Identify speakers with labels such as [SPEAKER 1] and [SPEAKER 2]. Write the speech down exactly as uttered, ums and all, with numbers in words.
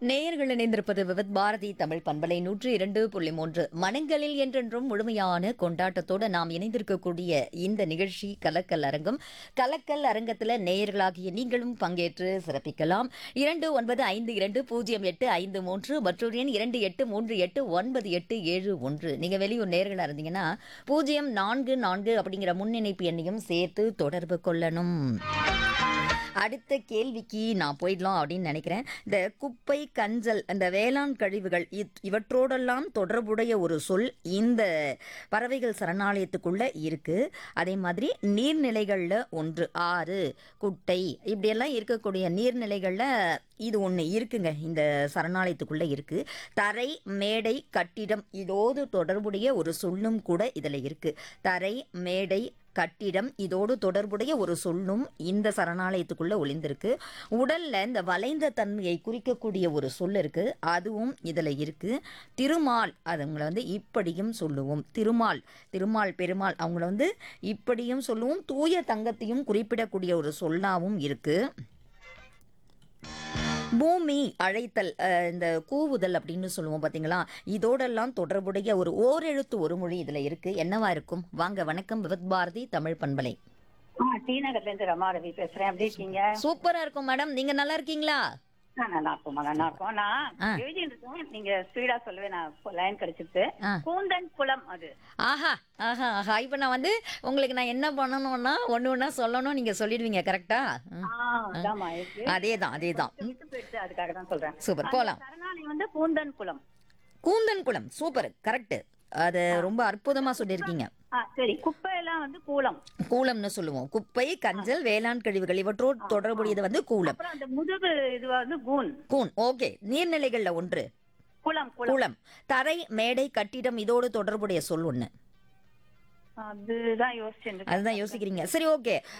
[SPEAKER 1] நேயர்கள் இணைந்திருப்பது விவித் பாரதி தமிழ் பண்பலை நூற்றி இரண்டு புள்ளி மூன்று மனங்களில் என்றென்றும் முழுமையான கொண்டாட்டத்தோடு நாம் இணைந்திருக்கக்கூடிய இந்த நிகழ்ச்சி கலக்கல் அரங்கம். கலக்கல் அரங்கத்தில் நேயர்களாகிய நீங்களும் பங்கேற்று சிறப்பிக்கலாம். இரண்டு ஒன்பது ஐந்து இரண்டு பூஜ்ஜியம் எட்டு ஐந்து மூன்று மற்றொரு எண் இரண்டு எட்டு மூன்று எட்டு ஒன்பது எட்டு ஏழு ஒன்று. நீங்கள் வெளியூர் நேயர்களாக இருந்தீங்கன்னா பூஜ்ஜியம் நான்கு நான்கு அப்படிங்கிற முன்னிணைப்பு எண்ணையும் சேர்த்து தொடர்பு கொள்ளணும். அடுத்த கேள்விக்கு நான் போயிடலாம் அப்படின்னு நினைக்கிறேன். இந்த குப்பை, கஞ்சல், அந்த வேளாண் கழிவுகள் இத்- இவற்றோடெல்லாம் தொடர்புடைய ஒரு சொல் இந்த பறவைகள் சரணாலயத்துக்குள்ள இருக்கு. அதே மாதிரி நீர்நிலைகளில் ஒன்று ஆறு, குட்டை இப்படியெல்லாம் இருக்கக்கூடிய நீர்நிலைகளில் இது ஒன்று இருக்குங்க. இந்த சரணாலயத்துக்குள்ள இருக்கு. தரை, மேடை, கட்டிடம் இதோடு தொடர்புடைய ஒரு சொல்லும் கூட இதில் இருக்கு. தரை, மேடை, கட்டிடம் இதோடு தொடர்புடைய ஒரு சொல்லும் இந்த சரணாலயத்துக்குள்ள ஒளிந்திருக்கு. உடல்ல இந்த வளைந்த தன்மையை குறிக்கக்கூடிய ஒரு சொல் இருக்கு, அதுவும் இதுல இருக்கு. திருமால் அதுங்களை வந்து இப்படியும் சொல்லுவோம். திருமால் திருமால் பெருமாள் அவங்கள வந்து இப்படியும் சொல்லுவோம். தூய தங்கத்தையும் குறிப்பிடக்கூடிய ஒரு சொல்லாவும் இருக்கு. பூமி அழைத்தல், அஹ், இந்த கூவுதல் அப்படின்னு சொல்லுவோம் பார்த்தீங்களா, இதோடெல்லாம் தொடர்புடைய ஒரு ஓரெழுத்து ஒரு மொழி இதில் இருக்கு. என்னவா இருக்கும்? வாங்க, வணக்கம் விவித் பாரதி தமிழ் பண்பலை.
[SPEAKER 2] ஆ, டி நகர்ல இருந்து ரமா ரவி பேசுறேன். எப்படி இருக்கீங்க?
[SPEAKER 1] சூப்பரா இருக்கும் மேடம். நீங்க நல்லா இருக்கீங்களா?
[SPEAKER 2] ஆ, நல்லா இருக்குமா, நல்லா இருக்கும். நான்
[SPEAKER 1] ஆ.
[SPEAKER 2] எழுதிட்டு இருக்கேன், நீங்க ஸ்பீடா சொல்லுவேன். நான் லைன் கிடைச்சிட்டு
[SPEAKER 1] ஆ.
[SPEAKER 2] கூந்தன் குளம் அது.
[SPEAKER 1] ஆஹா ஆஹா ஆஹா. இப்போ நான் வந்து உங்களுக்கு நான் என்ன பண்ணணும்னா ஒன்று ஒன்றா சொல்லணும், நீங்கள் சொல்லிடுவீங்க கரெக்டா? ம்.
[SPEAKER 2] ஆ, அதாம்மா இருக்கு.
[SPEAKER 1] அதே தான் அதே தான். ம்.
[SPEAKER 2] விட்டு போயிடுச்சு, அதுக்காக தான் சொல்றேன்.
[SPEAKER 1] சூப்பர்,
[SPEAKER 2] அந்த
[SPEAKER 1] போகலாம்.
[SPEAKER 2] சரணாலயம் வந்து கூந்தன் குளம்.
[SPEAKER 1] கூந்தன் குளம் சூப்பர், கரெக்டு. அது ரொம்ப அற்புதமாக சொல்லியிருக்கீங்க.
[SPEAKER 2] ஆ, சரி. குப்பை எல்லாம் வந்து கூலம்.
[SPEAKER 1] கூலம்னு சொல்லுவோம். குப்பை, கஞ்சல், வேளாண் கழிவுகள் இவற்றோடு தொடர்புடையது வந்து கூலம்.
[SPEAKER 2] அப்புறம் அந்த முதுகு இது வந்து கூன்.
[SPEAKER 1] கூன் ஓகே. நீர்நிலைகள்ல ஒன்று
[SPEAKER 2] குளம் குளம்.
[SPEAKER 1] குளம். தரை, மேடை, கட்டிடம் இதோடு தொடர்புடைய சொல் ஒண்ணு.
[SPEAKER 2] அதுதான் யோசிச்சு
[SPEAKER 1] அதுதான் யோசிக்கிறீங்க. சரி, ஓகே.